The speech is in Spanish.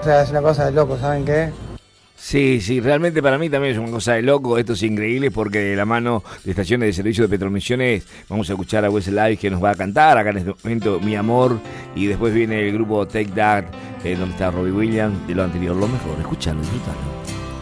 sea, es una cosa de loco, ¿saben qué? Sí, sí, realmente para mí también es una cosa de loco. Esto es increíble porque de la mano de estaciones de servicio de Petromisiones vamos a escuchar a Westlife que nos va a cantar acá en este momento Mi Amor, y después viene el grupo Take That, donde está Robbie Williams, de lo anterior, lo mejor. Escúchalo, disfrútalo.